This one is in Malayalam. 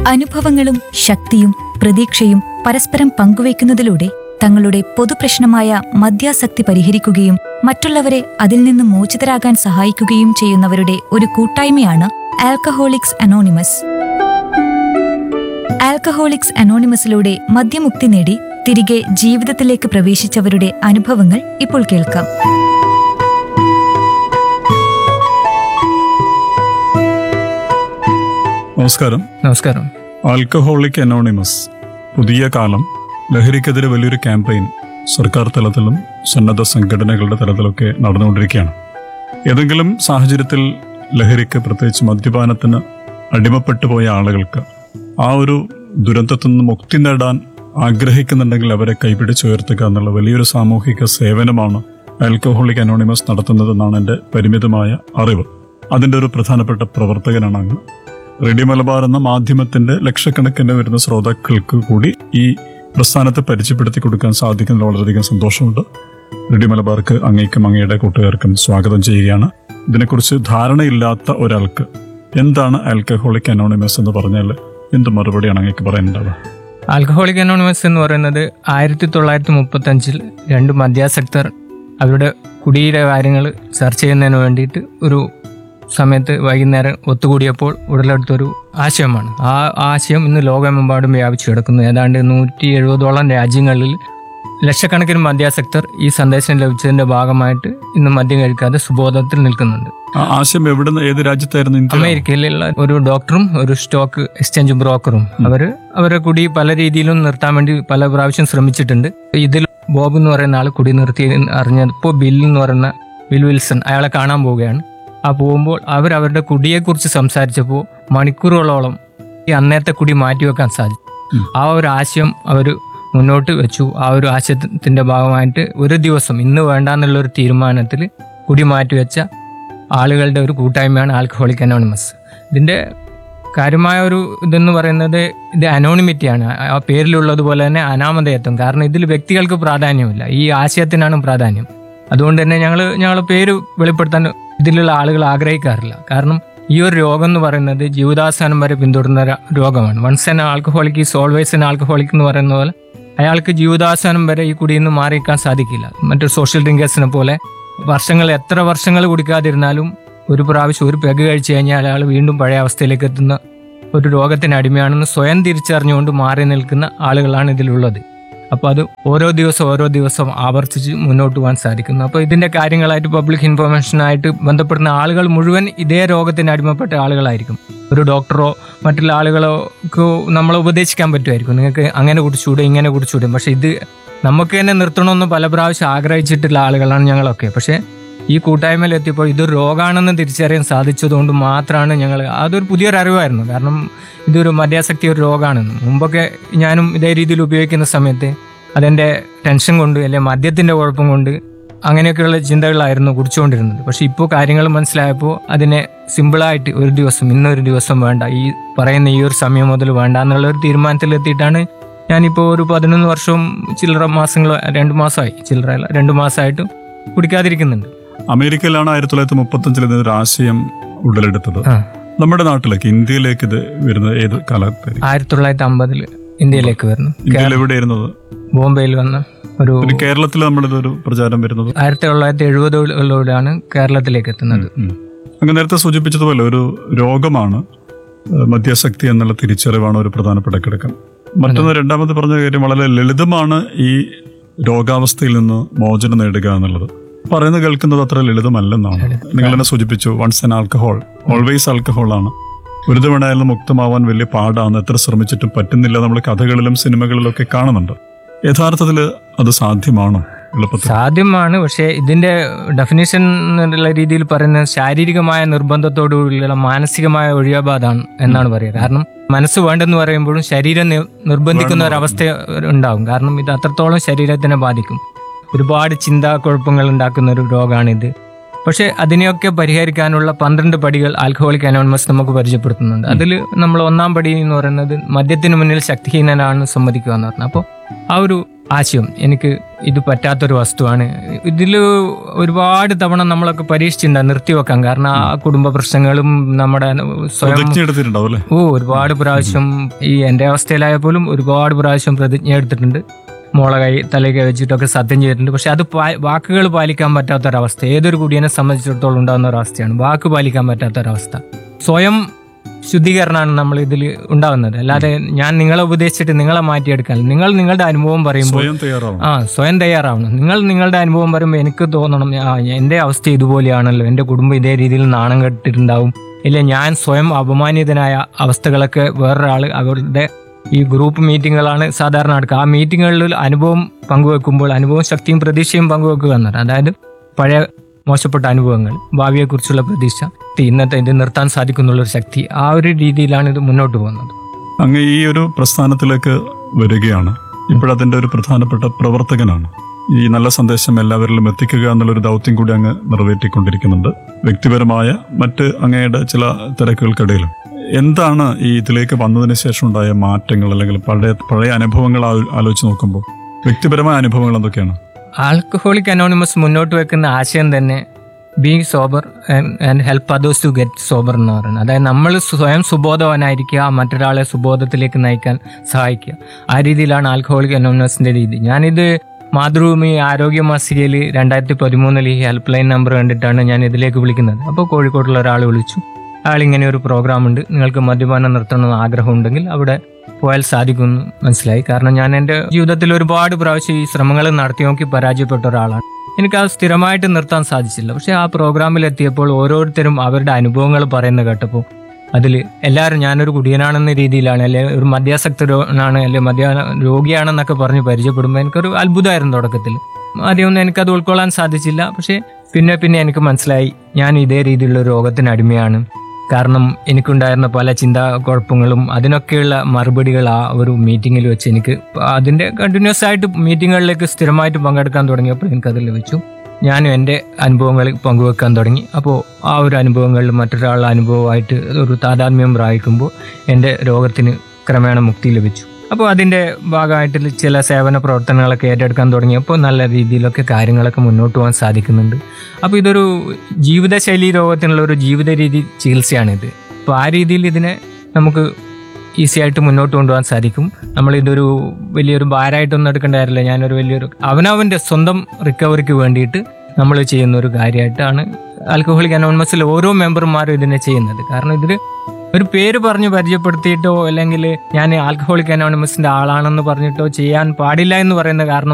അനുഭവങ്ങളും ശക്തിയും പ്രതീക്ഷയും പരസ്പരം പങ്കുവയ്ക്കുന്നതിലൂടെ തങ്ങളുടെ പൊതുപ്രശ്നമായ മദ്യാസക്തി പരിഹരിക്കുകയും മറ്റുള്ളവരെ അതിൽ നിന്ന് മോചിതരാകാൻ സഹായിക്കുകയും ചെയ്യുന്നവരുടെ ഒരു കൂട്ടായ്മയാണ് ആൽക്കഹോളിക്സ് അനോണിമസ്. ആൽക്കഹോളിക്സ് അനോണിമസിലൂടെ മദ്യമുക്തി നേടി തിരികെ ജീവിതത്തിലേക്ക് പ്രവേശിച്ചവരുടെ അനുഭവങ്ങൾ ഇപ്പോൾ കേൾക്കാം. നമസ്കാരം. ആൽക്കഹോളിക് അനോണിമസ് പുതിയ കാലം ലഹരിക്കെതിരെ വലിയൊരു ക്യാമ്പയിൻ സർക്കാർ തലത്തിലും സന്നദ്ധ സംഘടനകളുടെ തലത്തിലൊക്കെ നടന്നുകൊണ്ടിരിക്കുകയാണ്. ഏതെങ്കിലും സാഹചര്യത്തിൽ ലഹരിക്ക്, പ്രത്യേകിച്ച് മദ്യപാനത്തിന് അടിമപ്പെട്ടു പോയ ആളുകൾക്ക് ആ ഒരു ദുരന്തത്തിൽ നിന്ന് മുക്തി നേടാൻ ആഗ്രഹിക്കുന്നുണ്ടെങ്കിൽ അവരെ കൈപിടിച്ചുയർത്തുക എന്നുള്ള വലിയൊരു സാമൂഹിക സേവനമാണ് ആൽക്കഹോളിക് അനോണിമസ് നടത്തുന്നതെന്നാണ് എൻ്റെ പരിമിതമായ അറിവ്. അതിൻ്റെ ഒരു പ്രധാനപ്പെട്ട പ്രവർത്തകനാണ് അങ്ങ്. റേഡിയോ മലബാർ എന്ന മാധ്യമത്തിന്റെ ലക്ഷക്കണക്കിന് വരുന്ന ശ്രോതാക്കൾക്ക് കൂടി ഈ പ്രസ്ഥാനത്തെ പരിചയപ്പെടുത്തി കൊടുക്കാൻ സാധിക്കുന്നതിൽ വളരെയധികം സന്തോഷമുണ്ട്. റേഡിയോ മലബാർക്ക് അങ്ങേക്കും അങ്ങയുടെ കൂട്ടുകാർക്കും സ്വാഗതം ചെയ്യുകയാണ്. ഇതിനെക്കുറിച്ച് ധാരണയില്ലാത്ത ഒരാൾക്ക് എന്താണ് ആൽക്കഹോളിക് അനോണിമസ് എന്ന് പറഞ്ഞാൽ എന്ത് മറുപടിയാണ് അങ്ങേക്ക് പറയാനുണ്ടാവുക? ആൽക്കഹോളിക് അനോണിമസ് എന്ന് പറയുന്നത് 1935 രണ്ട് മദ്യാസക്തർ അവരുടെ കുടിയിലെ കാര്യങ്ങൾ ചർച്ച ചെയ്യുന്നതിന് വേണ്ടിയിട്ട് ഒരു സമയത്ത് വൈകുന്നേരം ഒത്തുകൂടിയപ്പോൾ ഉടലെടുത്തൊരു ആശയമാണ്. ആ ആശയം ഇന്ന് ലോകമെമ്പാടും വ്യാപിച്ചു കിടക്കുന്നു. ഏതാണ്ട് 170ഓളം രാജ്യങ്ങളിൽ ലക്ഷക്കണക്കിന് മദ്യാസക്തർ ഈ സന്ദേശം ലഭിച്ചതിന്റെ ഭാഗമായിട്ട് ഇന്ന് മദ്യം കഴിക്കാതെ സുബോധത്തിൽ നിൽക്കുന്നുണ്ട്. ആശയം ഏത് രാജ്യത്തായിരുന്നു? അമേരിക്കയിലുള്ള ഒരു ഡോക്ടറും ഒരു സ്റ്റോക്ക് എക്സ്ചേഞ്ച് ബ്രോക്കറും അവരെ കുടി പല രീതിയിലും നിർത്താൻ വേണ്ടി പല പ്രാവശ്യം ശ്രമിച്ചിട്ടുണ്ട്. ഇതിൽ ബോബ് എന്ന് പറയുന്ന ആൾ കുടി നിർത്തി അറിഞ്ഞപ്പോൾ ബിൽ എന്ന് പറയുന്ന ബിൽ വിൽസൺ അയാളെ കാണാൻ പോവുകയാണ്. ആ പോകുമ്പോൾ അവരുടെ കുടിയെക്കുറിച്ച് സംസാരിച്ചപ്പോൾ മണിക്കൂറുകളോളം ഈ അന്നേരത്തെ കുടി മാറ്റിവെക്കാൻ സാധിച്ചു. ആ ഒരു ആശയം അവർ മുന്നോട്ട് വെച്ചു. ആ ഒരു ആശയത്തിന്റെ ഭാഗമായിട്ട് ഒരു ദിവസം ഇന്ന് വേണ്ടാന്നുള്ളൊരു തീരുമാനത്തിൽ കുടി മാറ്റിവെച്ച ആളുകളുടെ ഒരു കൂട്ടായ്മയാണ് ആൽക്കഹോളിക് അനോണിമസ്. ഇതിന്റെ കാര്യമായ ഒരു ഇതെന്ന് പറയുന്നത് ഇത് അനോണിമിറ്റിയാണ്. ആ പേരിലുള്ളതുപോലെ തന്നെ അനാമധേയത്വം. കാരണം ഇതിൽ വ്യക്തികൾക്ക് പ്രാധാന്യമില്ല, ഈ ആശയത്തിനാണ് പ്രാധാന്യം. അതുകൊണ്ട് തന്നെ ഞങ്ങൾ പേര് വെളിപ്പെടുത്താൻ ഇതിലുള്ള ആളുകൾ ആഗ്രഹിക്കാറില്ല. കാരണം ഈ ഒരു രോഗം എന്ന് പറയുന്നത് ജീവിതാവസാനം വരെ പിന്തുടരുന്ന രോഗമാണ്. Once an alcoholic is always an alcoholic എന്ന് പറയുന്ന പോലെ അയാൾക്ക് ജീവിതാവസാനം വരെ ഈ കുടിയിൽ നിന്ന് മാറിയിരിക്കാൻ സാധിക്കില്ല. മറ്റൊരു സോഷ്യൽ ഡ്രിങ്കേഴ്സിനെ പോലെ എത്ര വർഷങ്ങൾ കുടിക്കാതിരുന്നാലും ഒരു പ്രാവശ്യം ഒരു പെഗ് കഴിച്ചു കഴിഞ്ഞാൽ അയാൾ വീണ്ടും പഴയ അവസ്ഥയിലേക്ക് എത്തുന്ന ഒരു രോഗത്തിന് അടിമയാണെന്ന് സ്വയം തിരിച്ചറിഞ്ഞുകൊണ്ട് മാറി നിൽക്കുന്ന ആളുകളാണ് ഇതിലുള്ളത്. അപ്പോൾ അത് ഓരോ ദിവസം ആവർത്തിച്ച് മുന്നോട്ട് പോകാൻ സാധിക്കുന്നു. അപ്പോൾ ഇതിന്റെ കാര്യങ്ങളായിട്ട് പബ്ലിക് ഇൻഫർമേഷനായിട്ട് ബന്ധപ്പെടുന്ന ആളുകൾ മുഴുവൻ ഇതേ രോഗത്തിന് അടിമപ്പെട്ട ആളുകളായിരിക്കും. ഒരു ഡോക്ടറോ മറ്റുള്ള ആളുകളോ നമ്മളെ ഉപദേശിക്കാൻ പറ്റുമായിരിക്കും, നിങ്ങൾക്ക് അങ്ങനെ കുടിച്ചൂടെ ഇങ്ങനെ കുടിച്ചൂടെ. പക്ഷെ ഇത് നമുക്ക് തന്നെ നിർത്തണമെന്ന് പല പ്രാവശ്യം ആഗ്രഹിച്ചിട്ടുള്ള ആളുകളാണ് ഞങ്ങളൊക്കെ. പക്ഷെ ഈ കൂട്ടായ്മയിൽ എത്തിയപ്പോൾ ഇതൊരു രോഗമാണെന്ന് തിരിച്ചറിയാൻ സാധിച്ചതുകൊണ്ട് മാത്രമാണ് അതൊരു പുതിയൊരു അറിവായിരുന്നു. കാരണം ഇതൊരു മദ്യാസക്തി ഒരു രോഗമാണെന്ന് മുമ്പൊക്കെ ഞാനും ഇതേ രീതിയിൽ ഉപയോഗിക്കുന്ന സമയത്ത് അതെൻ്റെ ടെൻഷൻ കൊണ്ട് അല്ലെങ്കിൽ മദ്യത്തിൻ്റെ കുഴപ്പം കൊണ്ട് അങ്ങനെയൊക്കെയുള്ള ചിന്തകളായിരുന്നു കുടിച്ചുകൊണ്ടിരുന്നത്. പക്ഷെ ഇപ്പോൾ കാര്യങ്ങൾ മനസ്സിലായപ്പോൾ അതിനെ സിമ്പിളായിട്ട് ഇന്നൊരു ദിവസം വേണ്ട, ഈ പറയുന്ന ഈ ഒരു സമയം മുതൽ വേണ്ട എന്നുള്ള ഒരു തീരുമാനത്തിലെത്തിയിട്ടാണ് ഞാനിപ്പോൾ ഒരു 11 വർഷവും ചില്ലറ മാസങ്ങൾ 2 മാസമായിട്ട് കുടിക്കാതിരിക്കുന്നുണ്ട്. അമേരിക്കയിലാണ് 1935 ഇതിനൊരു ആശയം ഉടലെടുത്തത്. നമ്മുടെ നാട്ടിലേക്ക്, ഇന്ത്യയിലേക്ക് ഇത് വരുന്നത് ഏത് കാലത്ത്? 1950 ഇന്ത്യയിലേക്ക് വരുന്നു. ഇന്ത്യയിൽ എവിടെയായിരുന്നത്? ബോംബെയിൽ വന്ന കേരളത്തിൽ നമ്മളിതൊരു പ്രചാരം വരുന്നത് 1970കളിലൂടെയാണ് കേരളത്തിലേക്ക് എത്തുന്നത്. അങ്ങ് നേരത്തെ സൂചിപ്പിച്ചതുപോലെ ഒരു രോഗമാണ് മദ്യാസക്തി എന്നുള്ള തിരിച്ചറിവാണ് ഒരു പ്രധാനപ്പെട്ട ഘടകം. മറ്റൊന്ന്, രണ്ടാമത് പറഞ്ഞ കാര്യം വളരെ ലളിതമാണ് ഈ രോഗാവസ്ഥയിൽ നിന്ന് മോചനം നേടുക എന്നുള്ളത്. പറയുന്നത് കേൾക്കുന്നത് അത്ര ലളിതമല്ലെന്നാണ്. നിങ്ങൾ തന്നെ സൂചിപ്പിച്ചു, once an alcohol always alcohol ആണ്. ഒരു തവണയായാലും മുക്തമാവാൻ വലിയ പാടാണ്, എത്ര ശ്രമിച്ചിട്ടും പറ്റുന്നില്ല. നമ്മൾ കഥകളിലും സിനിമകളിലും ഒക്കെ കാണുന്നുണ്ട്. യഥാർത്ഥത്തിൽ അത് സാധ്യമാണോ? സാധ്യമാണ്. പക്ഷേ ഇതിന്റെ ഡെഫിനിഷൻ എന്നുള്ള രീതിയിൽ പറയുന്നത് ശാരീരികമായ നിർബന്ധത്തോടുകൂടിയുള്ള മാനസികമായ ഒഴിവാബാധാണ് എന്നാണ് പറയുക. കാരണം മനസ്സ് വേണ്ടെന്ന് പറയുമ്പോഴും ശരീരം നിർബന്ധിക്കുന്ന ഒരവസ്ഥ ഉണ്ടാവും. കാരണം ഇത് അത്രത്തോളം ശരീരത്തിനെ ബാധിക്കും. ഒരുപാട് ചിന്താക്കുഴപ്പങ്ങൾ ഉണ്ടാക്കുന്ന ഒരു രോഗമാണിത്. പക്ഷെ അതിനെയൊക്കെ പരിഹരിക്കാനുള്ള 12 പടികൾ ആൽക്കഹോളിക് അനോണിമസ് നമുക്ക് പരിചയപ്പെടുത്തുന്നുണ്ട്. അതിൽ നമ്മൾ 1-ാം പടി എന്ന് പറയുന്നത് മദ്യത്തിന് മുന്നിൽ ശക്തിഹീനനാണ് സമ്മതിക്കുക എന്ന് പറഞ്ഞു. അപ്പോൾ ആ ഒരു ആശയം എനിക്ക് ഇത് പറ്റാത്തൊരു വസ്തുവാണ്. ഇതിൽ ഒരുപാട് തവണ നമ്മളൊക്കെ പരീക്ഷിച്ചിട്ടുണ്ട് നിർത്തിവെക്കാൻ. കാരണം ആ കുടുംബ പ്രശ്നങ്ങളും നമ്മുടെ സ്വയം ഒരുപാട് പ്രാവശ്യം ഈ എൻ്റെ അവസ്ഥയിലായ പോലും ഒരുപാട് പ്രാവശ്യം പ്രതിജ്ഞ എടുത്തിട്ടുണ്ട്. മോളെ തലകൈ വെച്ചിട്ടൊക്കെ സത്യം ചെയ്തിട്ടുണ്ട്. പക്ഷെ അത് വാക്കുകൾ പാലിക്കാൻ പറ്റാത്തൊരവസ്ഥ ഏതൊരു കുടിയനെ സംബന്ധിച്ചിടത്തോളം ഉണ്ടാകുന്ന ഒരവസ്ഥയാണ്. വാക്ക് പാലിക്കാൻ പറ്റാത്തൊരവസ്ഥ. സ്വയം ശുദ്ധീകരണമാണ് നമ്മൾ ഇതിൽ ഉണ്ടാകുന്നത്. അല്ലാതെ ഞാൻ നിങ്ങളെ ഉപദേശിച്ചിട്ട് നിങ്ങളെ മാറ്റിയെടുക്കാൻ. നിങ്ങൾ നിങ്ങളുടെ അനുഭവം പറയുമ്പോൾ സ്വയം തയ്യാറാവണം. നിങ്ങൾ നിങ്ങളുടെ അനുഭവം പറയുമ്പോൾ എനിക്ക് തോന്നണം എൻ്റെ അവസ്ഥ ഇതുപോലെയാണല്ലോ, എൻ്റെ കുടുംബം ഇതേ രീതിയിൽ നാണം കെട്ടിട്ടുണ്ടാവും, ഇല്ല ഞാൻ സ്വയം അപമാനിതനായ അവസ്ഥകളൊക്കെ വേറൊരാൾ അവരുടെ ഈ ഗ്രൂപ്പ് മീറ്റിങ്ങുകളാണ് സാധാരണ നടക്കുക. ആ മീറ്റിങ്ങുകളിൽ അനുഭവം പങ്കുവെക്കുമ്പോൾ അനുഭവം ശക്തിയും പ്രതീക്ഷയും പങ്കുവെക്കുക എന്നാണ്. അതായത് പഴയ മോശപ്പെട്ട അനുഭവങ്ങൾ, ഭാവിയെക്കുറിച്ചുള്ള പ്രതീക്ഷ, ഇന്നത്തെ ഇത് നിർത്താൻ സാധിക്കുന്നുള്ളൊരു ശക്തി, ആ ഒരു രീതിയിലാണ് ഇത് മുന്നോട്ട് പോകുന്നത്. അങ്ങ് ഈ ഒരു പ്രസ്ഥാനത്തിലേക്ക് വരികയാണ്, ഇപ്പോഴതിൻ്റെ ഒരു പ്രധാനപ്പെട്ട പ്രവർത്തകനാണ്. ഈ നല്ല സന്ദേശം എല്ലാവരിലും എത്തിക്കുക എന്നുള്ളൊരു ദൗത്യം കൂടി അങ്ങ് നിറവേറ്റിക്കൊണ്ടിരിക്കുന്നുണ്ട്. വ്യക്തിപരമായ മറ്റ് അങ്ങയുടെ ചില തിരക്കുകൾക്കിടയിലും എന്താണ് ഈ ഇതിലേക്ക് വന്നതിന് ശേഷം ഉണ്ടായ മാറ്റങ്ങൾ, അല്ലെങ്കിൽ പഴയ അനുഭവങ്ങൾ ആലോചിച്ച് നോക്കുമ്പോൾ വ്യക്തിപരമായ അനുഭവങ്ങൾ എന്തൊക്കെയാണ്? ആൽക്കഹോളിക് അനോണിമസ് മുന്നോട്ട് വെക്കുന്ന ആശയം തന്നെ being sober and help others to get sober എന്ന് പറയുന്നത്. അതായത് നമ്മൾ സ്വയം സുബോധവാനായിരിക്കുക, മറ്റൊരാളെ സുബോധത്തിലേക്ക് നയിക്കാൻ സഹായിക്കുക. ആ രീതിയിലാണ് ആൽക്കഹോളിക് അനോണിമസിന്റെ രീതി. ഞാനിത് മാതൃഭൂമി ആരോഗ്യ മാസികയിൽ 2013 ഈ ഹെൽപ്പ് ലൈൻ നമ്പർ കണ്ടിട്ടാണ് ഞാൻ ഇതിലേക്ക് വിളിക്കുന്നത്. അപ്പോൾ കോഴിക്കോട്ടുള്ള ഒരാൾ വിളിച്ചു, ആളിങ്ങനെ ഒരു പ്രോഗ്രാം ഉണ്ട്, നിങ്ങൾക്ക് മദ്യപാനം നിർത്തണമെന്ന് ആഗ്രഹമുണ്ടെങ്കിൽ അവിടെ പോയാൽ സാധിക്കുമെന്ന് മനസ്സിലായി. കാരണം ഞാൻ എൻ്റെ ജീവിതത്തിൽ ഒരുപാട് പ്രാവശ്യം ഈ ശ്രമങ്ങൾ നടത്തി നോക്കി പരാജയപ്പെട്ട ഒരാളാണ്. എനിക്കത് സ്ഥിരമായിട്ട് നിർത്താൻ സാധിച്ചില്ല. പക്ഷെ ആ പ്രോഗ്രാമിൽ എത്തിയപ്പോൾ ഓരോരുത്തരും അവരുടെ അനുഭവങ്ങൾ പറയുന്നത് കേട്ടപ്പോൾ അതിൽ എല്ലാവരും ഞാനൊരു കുടിയനാണെന്ന രീതിയിലാണ്, അല്ലെ ഒരു മദ്യാസക്തനാണ്, അല്ലെ മദ്യ രോഗിയാണെന്നൊക്കെ പറഞ്ഞ് പരിചയപ്പെടുമ്പോൾ എനിക്കൊരു അത്ഭുതമായിരുന്നു തുടക്കത്തിൽ. ആദ്യമൊന്നും എനിക്കത് ഉൾക്കൊള്ളാൻ സാധിച്ചില്ല. പക്ഷെ പിന്നെ എനിക്ക് മനസ്സിലായി ഞാൻ ഇതേ രീതിയിലുള്ള രോഗത്തിന് അടിമയാണ്. കാരണം എനിക്കുണ്ടായിരുന്ന പല ചിന്താ കുഴപ്പങ്ങളും അതിനൊക്കെയുള്ള മറുപടികൾ ആ ഒരു മീറ്റിങ്ങിൽ വെച്ച് എനിക്ക് അതിൻ്റെ കണ്ടിന്യൂസ് ആയിട്ട് മീറ്റിങ്ങുകളിലേക്ക് സ്ഥിരമായിട്ട് പങ്കെടുക്കാൻ തുടങ്ങിയപ്പോൾ എനിക്കത് ലഭിച്ചു. ഞാനും എൻ്റെ അനുഭവങ്ങൾ പങ്കുവെക്കാൻ തുടങ്ങി. അപ്പോൾ ആ ഒരു അനുഭവങ്ങളിൽ മറ്റൊരാളുടെ അനുഭവമായിട്ട് ഒരു താതാത്മ്യം പ്രാപിക്കുമ്പോൾ എൻ്റെ രോഗത്തിന് ക്രമേണ മുക്തി ലഭിച്ചു. അപ്പോൾ അതിൻ്റെ ഭാഗമായിട്ട് ചില സേവന പ്രവർത്തനങ്ങളൊക്കെ ഏറ്റെടുക്കാൻ തുടങ്ങിയപ്പോൾ നല്ല രീതിയിലൊക്കെ കാര്യങ്ങളൊക്കെ മുന്നോട്ട് പോകാൻ സാധിക്കുന്നുണ്ട്. അപ്പോൾ ഇതൊരു ജീവിതശൈലി രോഗത്തിനുള്ള ഒരു ജീവിത രീതി ചികിത്സയാണിത്. അപ്പോൾ ആ രീതിയിൽ ഇതിനെ നമുക്ക് ഈസി ആയിട്ട് മുന്നോട്ട് കൊണ്ടുപോകാൻ സാധിക്കും. നമ്മളിതൊരു വലിയൊരു ഭാരമായിട്ടൊന്നും എടുക്കേണ്ട കാര്യമില്ല. ഞാനൊരു വലിയൊരു അവനവൻ്റെ സ്വന്തം റിക്കവറിക്ക് വേണ്ടിയിട്ട് നമ്മൾ ചെയ്യുന്ന ഒരു കാര്യമായിട്ടാണ് ആൽക്കഹോളിക് അനോണിമസിൽ ഓരോ മെമ്പർമാരും ഇതിനെ ചെയ്യുന്നത്. കാരണം ഇതിൽ ഒരു പേര് പറഞ്ഞ് പരിചയപ്പെടുത്തിയിട്ടോ അല്ലെങ്കിൽ ഞാൻ ആൽക്കഹോളിക് അനോണിമസിന്റെ ആളാണെന്ന് പറഞ്ഞിട്ടോ ചെയ്യാൻ പാടില്ല എന്ന് പറയുന്ന കാരണം